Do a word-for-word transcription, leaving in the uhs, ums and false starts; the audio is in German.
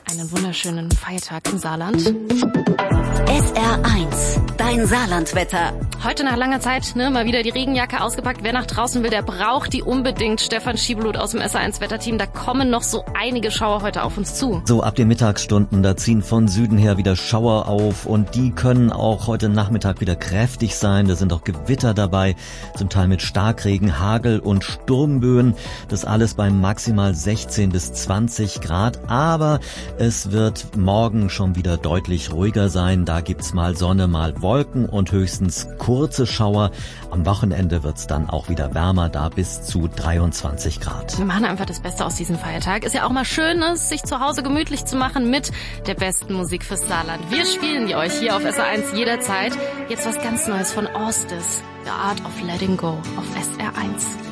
Einen wunderschönen Feiertag im Saarland. S R eins, dein Saarlandwetter. Heute nach langer Zeit ne, mal wieder die Regenjacke ausgepackt. Wer nach draußen will, der braucht die unbedingt. Stefan Schieblut aus dem S R eins Wetterteam. Da kommen noch so einige Schauer heute auf uns zu. So ab den Mittagsstunden, da ziehen von Süden her wieder Schauer auf und die können auch heute Nachmittag wieder kräftig sein. Da sind auch Gewitter dabei, zum Teil mit Starkregen, Hagel und Sturmböen. Das alles bei maximal sechzehn bis zwanzig Grad. Aber es wird morgen schon wieder deutlich ruhiger sein. Da gibt's mal Sonne, mal Wolken und höchstens kurze Schauer. Am Wochenende wird's dann auch wieder wärmer, da bis zu dreiundzwanzig Grad. Wir machen einfach das Beste aus diesem Feiertag. Ist ja auch mal schön, es sich zu Hause gemütlich zu machen mit der besten Musik fürs Saarland. Wir spielen die euch hier auf S R eins jederzeit. Jetzt was ganz Neues von Orstis. The Art of Letting Go auf S R eins.